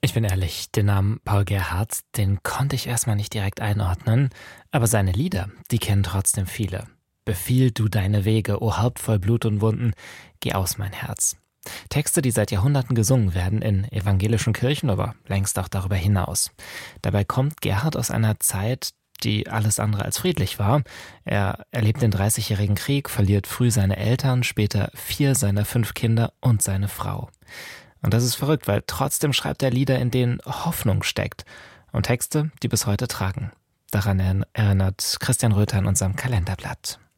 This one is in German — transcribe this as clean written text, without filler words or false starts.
Ich bin ehrlich, den Namen Paul Gerhardt, den konnte ich erstmal nicht direkt einordnen, aber seine Lieder, die kennen trotzdem viele. Befiehl du deine Wege, o Haupt voll Blut und Wunden, geh aus mein Herz. Texte, die seit Jahrhunderten gesungen werden in evangelischen Kirchen, aber längst auch darüber hinaus. Dabei kommt Gerhardt aus einer Zeit, die alles andere als friedlich war. Er erlebt den Dreißigjährigen Krieg, verliert früh seine Eltern, später 4 seiner 5 Kinder und seine Frau. Und das ist verrückt, weil trotzdem schreibt er Lieder, in denen Hoffnung steckt und Texte, die bis heute tragen. Daran erinnert Christian Röther in unserem Kalenderblatt.